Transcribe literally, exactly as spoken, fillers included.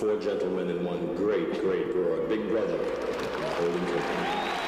four gentlemen and one great, great broad. Big brother in the holding company.